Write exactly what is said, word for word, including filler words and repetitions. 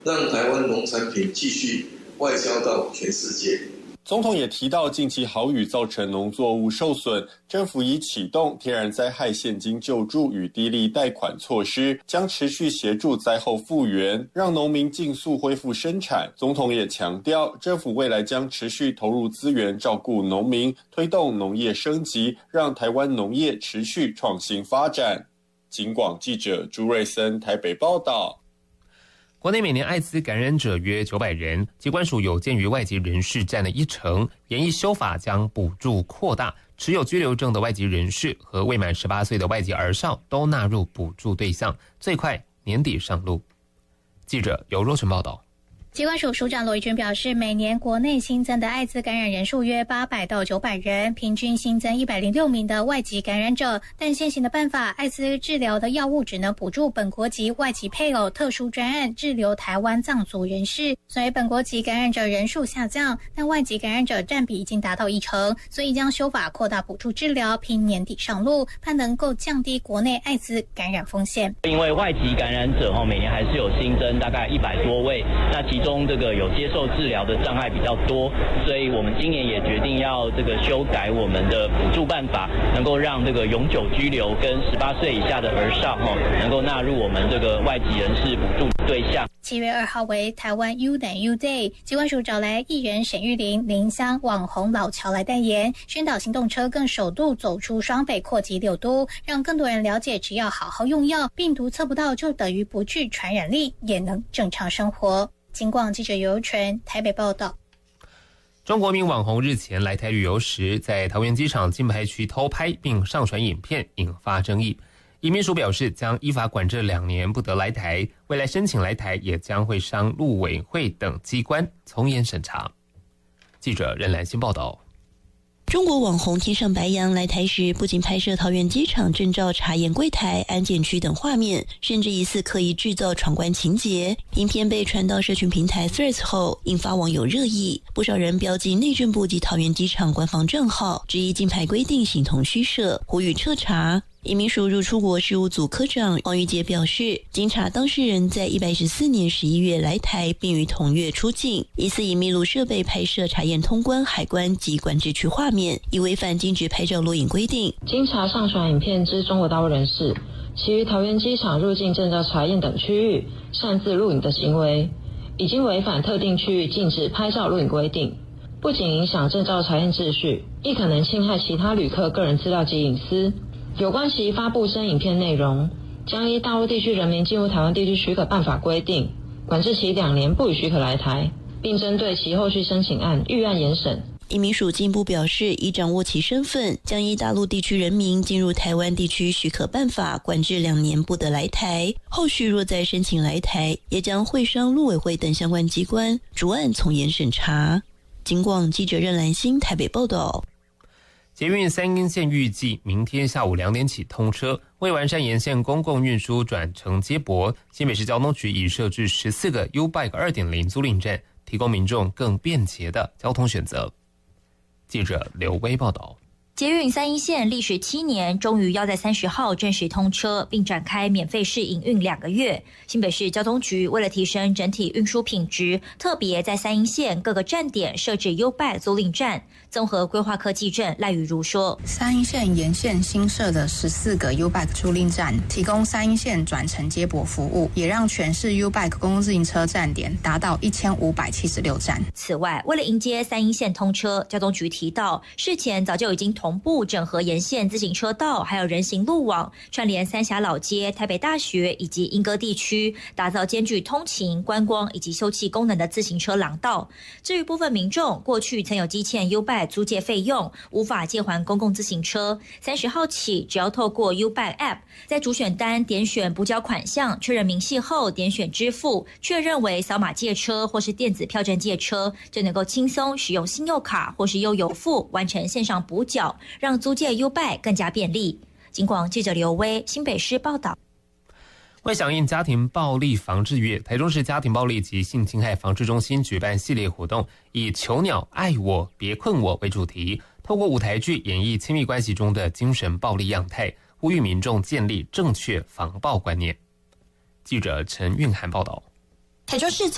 让台湾农产品继续外销到全世界。 总统也提到，近期豪雨造成农作物受损，政府已启动天然灾害现金救助与低利贷款措施，将持续协助灾后复原，让农民尽速恢复生产。总统也强调，政府未来将持续投入资源照顾农民，推动农业升级，让台湾农业持续创新发展。警广记者朱瑞森台北报道。 国内每年艾滋感染者约九百人，疾管署有鉴于外籍人士占了一成，研议修法将补助扩大，持有居留证的外籍人士和未满十八岁的外籍儿少都纳入补助对象，最快年底上路。记者尤若纯报道。 疾管署署长罗宜君表示，每年国内新增的艾滋感染人数约八百到九百人，平均新增一百零六名的外籍感染者。但现行的办法，艾滋治疗的药物只能补助本国籍外籍配偶特殊专案滞留台湾藏族人士，所以本国籍感染者人数下降，但外籍感染者占比已经达到一成，所以将修法扩大补助治疗，拼年底上路，盼能够降低国内艾滋感染风险。 因为外籍感染者每年还是有新增大概一百多位，那其中这个有接受治疗的障碍比较多，所以我们今年也决定要这个修改我们的补助办法，能够让这个永久居留跟十八岁以下的儿少能够纳入我们这个外籍人士补助对象。 七月二号为台湾 U 等 U Day， 疾管署找来艺人沈玉琳、林香、网红老乔来代言，宣导行动车更首度走出双北扩及六都，让更多人了解只要好好用药，病毒测不到就等于不具传染力，也能正常生活。警广记者尤纯台北报道。 中国名网红日前来台旅游时，在桃园机场金牌区偷拍并上传影片，引发争议。移民署表示，将依法管制两年不得来台，未来申请来台也将会上陆委会等机关从严审查。记者任兰心报道。 中国网红天上白羊来台时，不仅拍摄桃园机场证照查验柜台、安检区等画面，甚至疑似刻意制造闯关情节。影片被传到社群平台 Threads 后，引发网友热议，不少人标记内政部及桃园机场官方账号，质疑金牌规定形同虚设，呼吁彻查。移民署入出国事务组科长黄玉杰表示，经查当事人在一百一十四年十一月来台，并于同月出境，疑似以密录设备拍摄查验通关、海关及管制区画面，已违反禁止拍照录影规定。 经查上传影片之中国大陆人士，其于桃园机场入境证照查验等区域擅自录影的行为，已经违反特定区域禁止拍照录影规定，不仅影响证照查验秩序，亦可能侵害其他旅客个人资料及隐私。有关其发布真影片内容，将依大陆地区人民进入台湾地区许可办法规定，管制其两年不予许可来台，并针对其后续申请案预案严审。 移民署进一步表示，已掌握其身份，将依大陆地区人民进入台湾地区许可办法管制两年不得来台，后续若再申请来台，也将会商陆委会等相关机关逐案从严审查。警广记者任兰心台北报道。 捷运三鶯线预计明天下午两点起通车，为完善沿线公共运输转乘接驳，新北市交通局已设置十四个 U-Bike 二点零 租赁站，提供民众更便捷的交通选择。记者刘威报道。 捷运三鶯线历时七年，终于要在三十号正式通车，并展开免费试营运两个月。新北市交通局为了提升整体运输品质，特别在三鶯线各个站点设置 U-Bike 租赁站。综合规划科技镇赖宇如说， 三鶯线沿线新设的十四个 U-Bike 租赁站，提供三鶯线转乘接驳服务，也让全市 U-Bike 公共自行车站点达到一千五百七十六站。 此外，为了迎接三鶯线通车，交通局提到，事前早就已经同步整合沿线自行车道还有人行路网，串联三峡老街、台北大学以及莺歌地区，打造兼具通勤、观光以及休憩功能的自行车廊道。至于部分民众过去曾有积欠 U-Bike 租借费用，无法借还公共自行车，三十号起只要透过 U-Bike App， 在主选单点选补缴款项，确认明细后点选支付，确认为扫码借车或是电子票证借车，就能够轻松使用信用卡或是悠游付完成线上补缴，让租借 U-Bike 更加便利。警广记者刘威新北市报道。 为响应家庭暴力防治月，台中市家庭暴力及性侵害防治中心举办系列活动，以囚鸟爱我别困我为主题，透过舞台剧演绎亲密关系中的精神暴力样态，呼吁民众建立正确防暴观念。记者陈韵涵报道。 台中市